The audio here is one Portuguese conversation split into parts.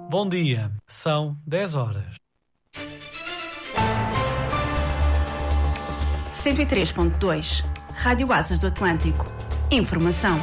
Bom dia, são 10 horas. 103.2 Rádio Asas do Atlântico. Informação.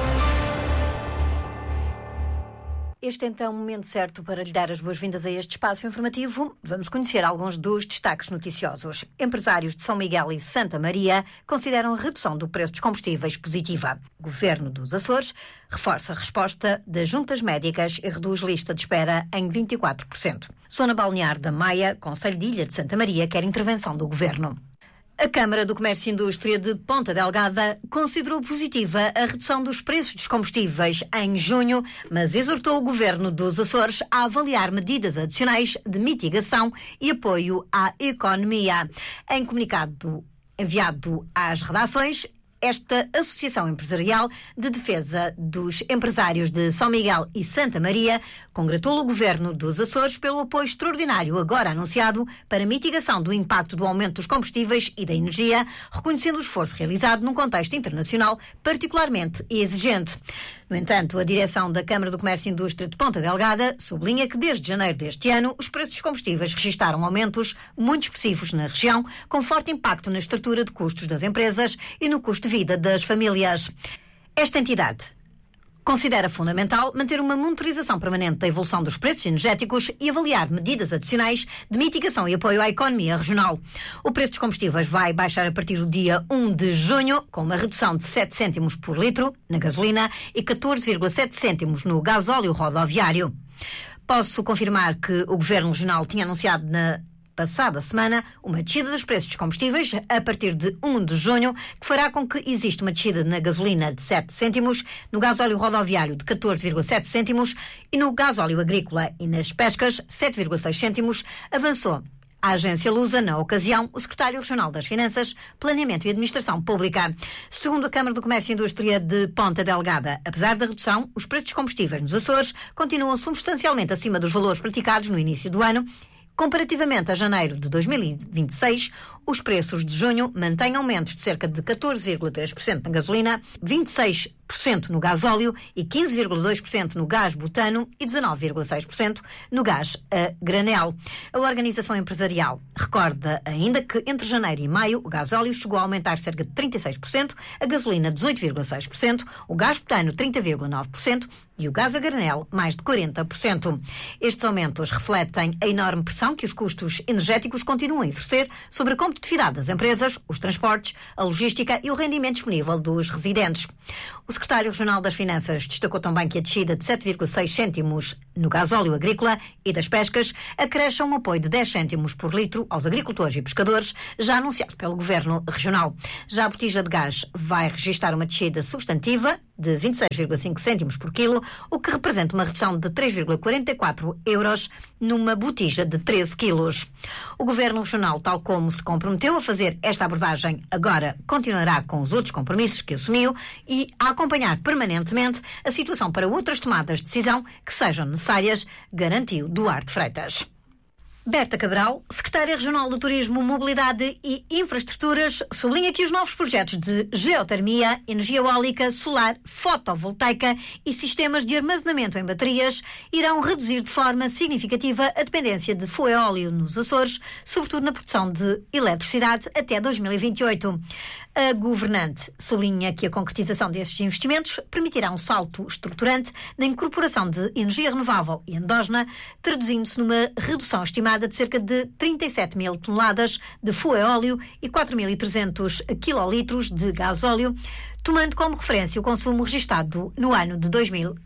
Este é então o momento certo para lhe dar as boas-vindas a este espaço informativo. Vamos conhecer alguns dos destaques noticiosos. Empresários de São Miguel e Santa Maria consideram a redução do preço dos combustíveis positiva. O Governo dos Açores reforça a resposta das juntas médicas e reduz lista de espera em 24%. Zona balnear da Maia, Concelho de Ilha de Santa Maria, quer intervenção do Governo. A Câmara do Comércio e Indústria de Ponta Delgada considerou positiva a redução dos preços dos combustíveis em junho, mas exortou o Governo dos Açores a avaliar medidas adicionais de mitigação e apoio à economia. Em comunicado enviado às redações, esta Associação Empresarial de Defesa dos Empresários de São Miguel e Santa Maria congratula o Governo dos Açores pelo apoio extraordinário agora anunciado para a mitigação do impacto do aumento dos combustíveis e da energia, reconhecendo o esforço realizado num contexto internacional particularmente exigente. No entanto, a direção da Câmara do Comércio e Indústria de Ponta Delgada sublinha que desde janeiro deste ano os preços dos combustíveis registaram aumentos muito expressivos na região, com forte impacto na estrutura de custos das empresas e no custo de vida das famílias. Esta entidade considera fundamental manter uma monitorização permanente da evolução dos preços energéticos e avaliar medidas adicionais de mitigação e apoio à economia regional. O preço dos combustíveis vai baixar a partir do dia 1 de junho, com uma redução de 7 cêntimos por litro na gasolina e 14,7 cêntimos no gasóleo rodoviário. Posso confirmar que o Governo Regional tinha anunciado na passada semana uma descida dos preços dos combustíveis a partir de 1 de junho, que fará com que exista uma descida na gasolina de 7 cêntimos, no gasóleo rodoviário de 14,7 cêntimos e no gasóleo agrícola e nas pescas 7,6 cêntimos, avançou a agência Lusa, na ocasião, o secretário regional das Finanças, Planeamento e Administração Pública. Segundo a Câmara do Comércio e Indústria de Ponta Delgada, apesar da redução, os preços dos combustíveis nos Açores continuam substancialmente acima dos valores praticados no início do ano. Comparativamente a janeiro de 2026, os preços de junho mantêm aumentos de cerca de 14,3% na gasolina, 26% no gasóleo e 15,2% no gás butano e 19,6% no gás a granel. A organização empresarial recorda ainda que entre janeiro e maio o gasóleo chegou a aumentar cerca de 36%, a gasolina 18,6%, o gás butano 30,9% e o gás a granel mais de 40%. Estes aumentos refletem a enorme pressão que os custos energéticos continuam a exercer sobre a competitividade das empresas, os transportes, a logística e o rendimento disponível dos residentes. O secretário regional das Finanças destacou também que a descida de 7,6 cêntimos no gasóleo agrícola e das pescas acresce um apoio de 10 cêntimos por litro aos agricultores e pescadores, já anunciado pelo Governo Regional. Já a botija de gás vai registrar uma descida substantiva de 26,5 cêntimos por quilo, o que representa uma redução de 3,44 euros numa botija de 13 quilos. O Governo Regional, tal como se comprometeu a fazer esta abordagem, agora continuará com os outros compromissos que assumiu e a acompanhar permanentemente a situação para outras tomadas de decisão que sejam necessárias, garantiu Duarte Freitas. Berta Cabral, secretária regional do Turismo, Mobilidade e Infraestruturas, sublinha que os novos projetos de geotermia, energia eólica, solar, fotovoltaica e sistemas de armazenamento em baterias irão reduzir de forma significativa a dependência de óleo nos Açores, sobretudo na produção de eletricidade até 2028. A governante sublinha que a concretização desses investimentos permitirá um salto estruturante na incorporação de energia renovável e endógena, traduzindo-se numa redução estimada de cerca de 37 mil toneladas de óleo e 4.300 quilolitros de gasóleo, tomando como referência o consumo registado no ano de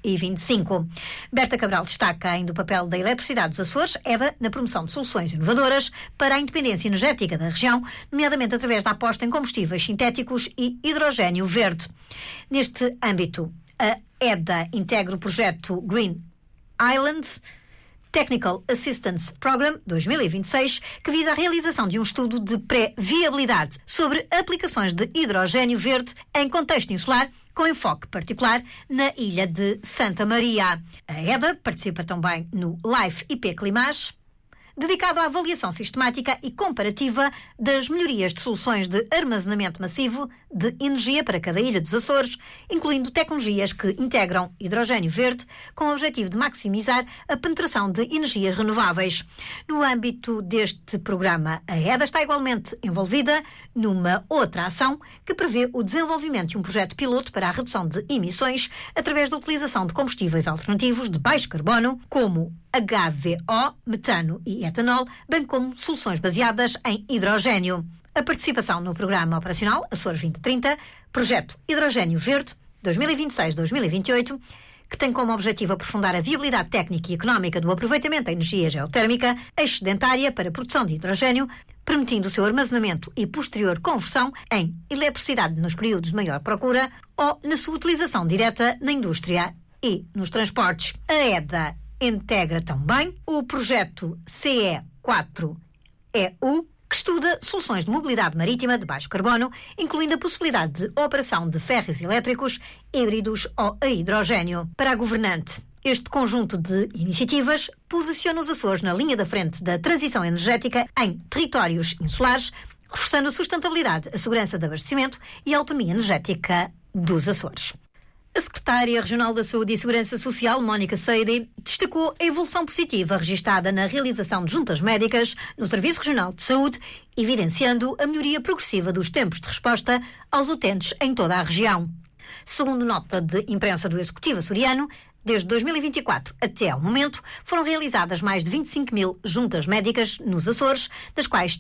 2025. Berta Cabral destaca ainda o papel da Eletricidade dos Açores, EDA, na promoção de soluções inovadoras para a independência energética da região, nomeadamente através da aposta em combustíveis sintéticos e hidrogénio verde. Neste âmbito, a EDA integra o projeto Green Islands Technical Assistance Program 2026, que visa a realização de um estudo de pré-viabilidade sobre aplicações de hidrogénio verde em contexto insular, com enfoque particular na ilha de Santa Maria. A EDA participa também no LIFE IP Climage, dedicado à avaliação sistemática e comparativa das melhorias de soluções de armazenamento massivo de energia para cada ilha dos Açores, incluindo tecnologias que integram hidrogênio verde, com o objetivo de maximizar a penetração de energias renováveis. No âmbito deste programa, a EDA está igualmente envolvida numa outra ação que prevê o desenvolvimento de um projeto piloto para a redução de emissões através da utilização de combustíveis alternativos de baixo carbono, como HVO, metano e etanol, bem como soluções baseadas em hidrogênio. A participação no Programa Operacional Açores 2030, Projeto Hidrogênio Verde 2026-2028, que tem como objetivo aprofundar a viabilidade técnica e económica do aproveitamento da energia geotérmica excedentária para a produção de hidrogênio, permitindo o seu armazenamento e posterior conversão em eletricidade nos períodos de maior procura ou na sua utilização direta na indústria e nos transportes. A EDA integra também o projeto CE4EU, que estuda soluções de mobilidade marítima de baixo carbono, incluindo a possibilidade de operação de ferries elétricos, híbridos ou a hidrogênio. Para a governante, este conjunto de iniciativas posiciona os Açores na linha da frente da transição energética em territórios insulares, reforçando a sustentabilidade, a segurança de abastecimento e a autonomia energética dos Açores. A Secretária Regional da Saúde e Segurança Social, Mónica Seide, destacou a evolução positiva registada na realização de juntas médicas no Serviço Regional de Saúde, evidenciando a melhoria progressiva dos tempos de resposta aos utentes em toda a região. Segundo nota de imprensa do Executivo açoriano, desde 2024 até ao momento, foram realizadas mais de 25 mil juntas médicas nos Açores, das quais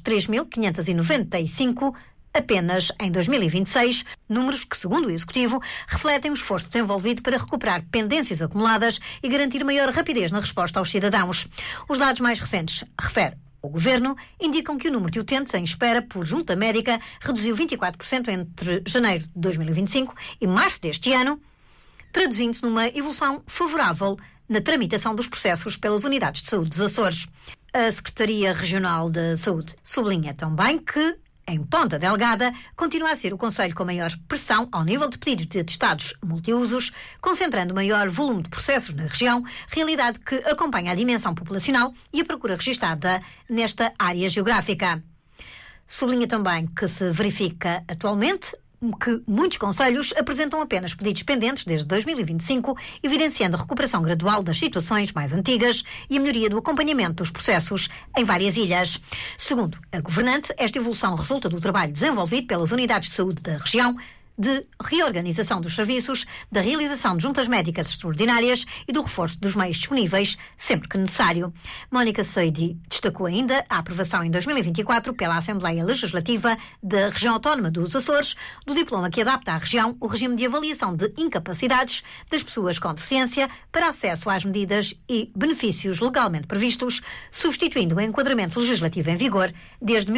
3.595 apenas em 2026, números que, segundo o Executivo, refletem o esforço desenvolvido para recuperar pendências acumuladas e garantir maior rapidez na resposta aos cidadãos. Os dados mais recentes, refere o Governo, indicam que o número de utentes em espera por junta médica reduziu 24% entre janeiro de 2025 e março deste ano, traduzindo-se numa evolução favorável na tramitação dos processos pelas unidades de saúde dos Açores. A Secretaria Regional da Saúde sublinha também que em Ponta Delgada, continua a ser o concelho com maior pressão ao nível de pedidos de atestados multiusos, concentrando maior volume de processos na região, realidade que acompanha a dimensão populacional e a procura registada nesta área geográfica. Sublinha também que se verifica atualmente que muitos concelhos apresentam apenas pedidos pendentes desde 2025, evidenciando a recuperação gradual das situações mais antigas e a melhoria do acompanhamento dos processos em várias ilhas. Segundo a governante, esta evolução resulta do trabalho desenvolvido pelas unidades de saúde da região, de reorganização dos serviços, da realização de juntas médicas extraordinárias e do reforço dos meios disponíveis, sempre que necessário. Mónica Seide destacou ainda a aprovação em 2024 pela Assembleia Legislativa da Região Autónoma dos Açores do diploma que adapta à região o regime de avaliação de incapacidades das pessoas com deficiência para acesso às medidas e benefícios legalmente previstos, substituindo o enquadramento legislativo em vigor desde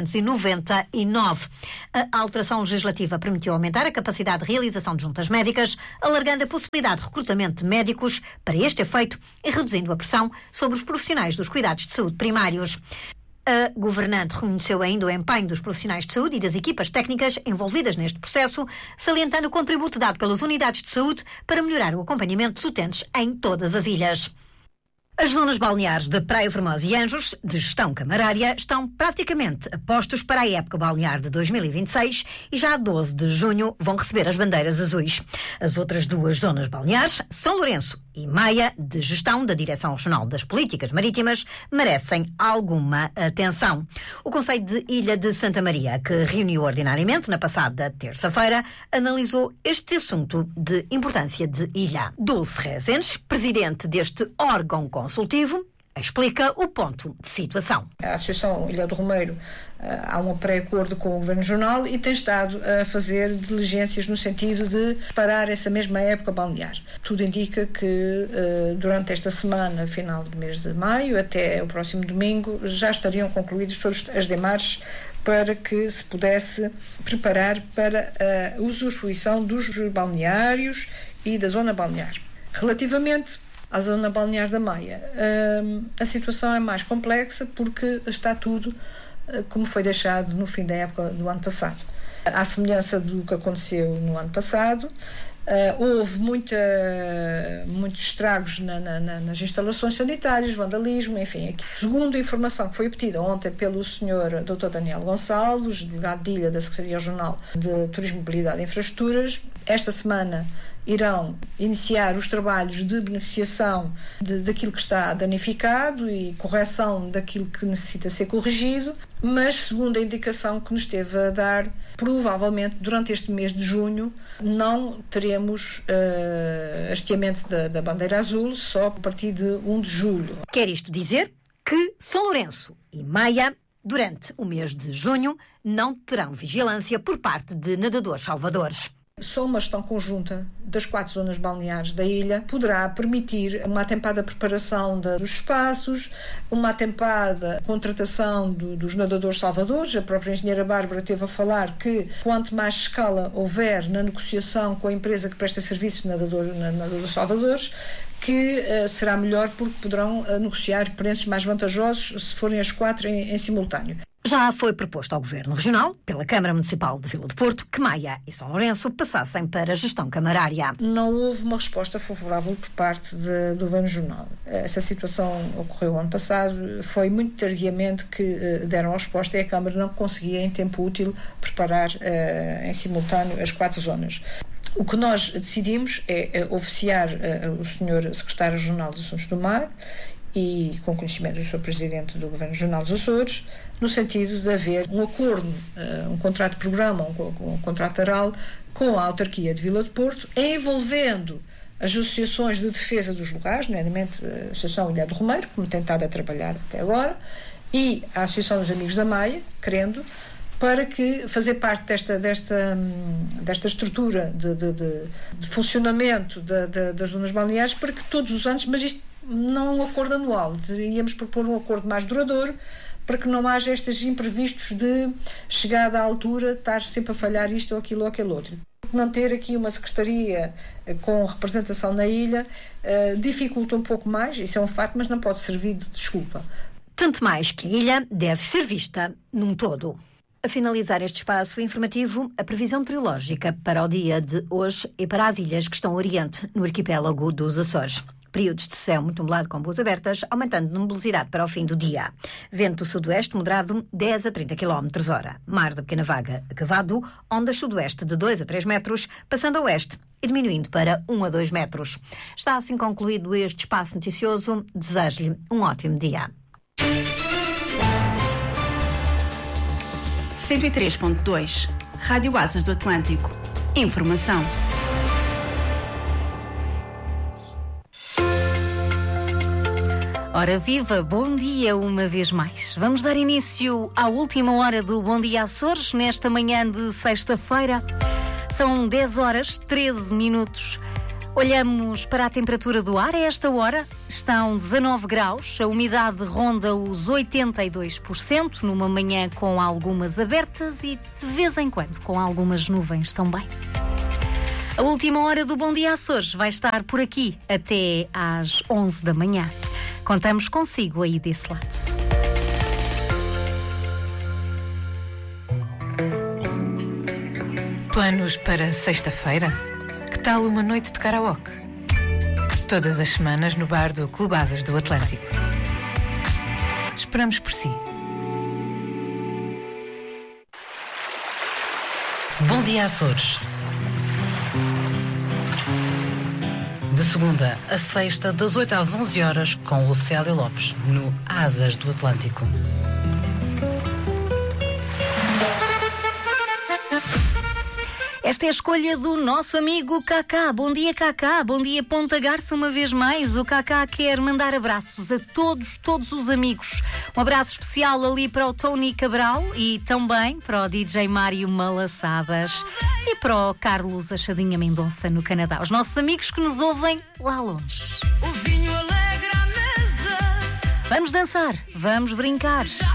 1999. A alteração legislativa permitiu aumentar a capacidade de realização de juntas médicas, alargando a possibilidade de recrutamento de médicos para este efeito e reduzindo a pressão sobre os profissionais dos cuidados de saúde primários. A governante reconheceu ainda o empenho dos profissionais de saúde e das equipas técnicas envolvidas neste processo, salientando o contributo dado pelas unidades de saúde para melhorar o acompanhamento dos utentes em todas as ilhas. As zonas balneares de Praia Formosa e Anjos, de gestão camarária, estão praticamente a postos para a época balnear de 2026 e já a 12 de junho vão receber as bandeiras azuis. As outras duas zonas balneares, São Lourenço e Maia, de gestão da Direção Regional das Políticas Marítimas, merecem alguma atenção. O Conselho de Ilha de Santa Maria, que reuniu ordinariamente na passada terça-feira, analisou este assunto de importância de ilha. Dulce Rezendes, presidente deste órgão consultivo, explica o ponto de situação. A Associação Ilha do Romeiro há um pré-acordo com o Governo Regional e tem estado a fazer diligências no sentido de preparar essa mesma época balnear. Tudo indica que durante esta semana, final do mês de maio, até o próximo domingo, já estariam concluídas todas as démarches para que se pudesse preparar para a usufruição dos balneários e da zona balnear. Relativamente à zona balnear da Maia, a situação é mais complexa porque está tudo como foi deixado no fim da época do ano passado. À semelhança do que aconteceu no ano passado, Houve muitos estragos nas instalações sanitárias, vandalismo, enfim. Segundo a informação que foi obtida ontem pelo Sr. Dr. Daniel Gonçalves, delegado de Ilha da Secretaria Regional de Turismo, Mobilidade e Infraestruturas, esta semana irão iniciar os trabalhos de beneficiação daquilo que está danificado e correção daquilo que necessita ser corrigido, mas segundo a indicação que nos esteve a dar, provavelmente durante este mês de junho não teremos hasteamento da bandeira azul, só a partir de 1 de julho. Quer isto dizer que São Lourenço e Maia, durante o mês de junho, não terão vigilância por parte de nadadores salvadores. Só uma gestão conjunta das 4 zonas balneares da ilha poderá permitir uma atempada preparação dos espaços, uma atempada contratação dos nadadores salvadores. A própria engenheira Bárbara esteve a falar que quanto mais escala houver na negociação com a empresa que presta serviços de nadadores salvadores, que será melhor porque poderão negociar preços mais vantajosos se forem as 4 em simultâneo. Já foi proposto ao Governo Regional, pela Câmara Municipal de Vila do Porto, que Maia e São Lourenço passassem para a gestão camarária. Não houve uma resposta favorável por parte do Governo Regional. Essa situação ocorreu ano passado, foi muito tardiamente que deram a resposta e a Câmara não conseguia em tempo útil preparar em simultâneo as 4 zonas. O que nós decidimos é oficiar o Sr. Secretário Regional dos Assuntos do Mar e com conhecimento do Sr. Presidente do Governo Regional dos Açores, no sentido de haver um acordo, um contrato de programa, um contrato aral com a autarquia de Vila do Porto, envolvendo as associações de defesa dos lugares, nomeadamente a Associação Ilha do Romeiro, como tem estado a trabalhar até agora, e a Associação dos Amigos da Maia, querendo, para que fazer parte desta estrutura de funcionamento das zonas balneares, para que todos os anos, mas isto não é um acordo anual, íamos propor um acordo mais duradouro, para que não haja estes imprevistos de chegada à altura, estar sempre a falhar isto ou aquilo outro. Manter aqui uma secretaria com representação na ilha dificulta um pouco mais, isso é um facto, mas não pode servir de desculpa. Tanto mais que a ilha deve ser vista num todo. A finalizar este espaço informativo, a previsão meteorológica para o dia de hoje e para as ilhas que estão ao oriente, no arquipélago dos Açores. Períodos de céu muito nublado com boas abertas, aumentando de nubosidade para o fim do dia. Vento sudoeste moderado 10 a 30 km/h. Mar de pequena vaga acavado, ondas sudoeste de 2 a 3 metros, passando a oeste e diminuindo para 1 a 2 metros. Está assim concluído este espaço noticioso. Desejo-lhe um ótimo dia. 103.2 Rádio Asas do Atlântico. Informação. Ora viva, bom dia uma vez mais. Vamos dar início à última hora do Bom Dia Açores, nesta manhã de sexta-feira. São 10 horas, 13 minutos. Olhamos para a temperatura do ar. A esta hora estão 19 graus, a umidade ronda os 82%, numa manhã com algumas abertas e de vez em quando com algumas nuvens também. A última hora do Bom Dia Açores vai estar por aqui até às 11 da manhã. Contamos consigo aí desse lado. Planos para sexta-feira? Que tal uma noite de karaoke? Todas as semanas no bar do Clube Asas do Atlântico. Esperamos por si. Bom Dia Açores. De segunda a sexta, das 8 às 11 horas, com Lucélia Lopes, no Asas do Atlântico. Esta é a escolha do nosso amigo Cacá. Bom dia, Cacá. Bom dia, Ponta Garça, uma vez mais. O Cacá quer mandar abraços a todos os amigos. Um abraço especial ali para o Tony Cabral e também para o DJ Mário Malaçadas e para o Carlos Achadinha Mendonça, no Canadá. Os nossos amigos que nos ouvem lá longe. O vinho alegra a mesa. Vamos dançar, vamos brincar.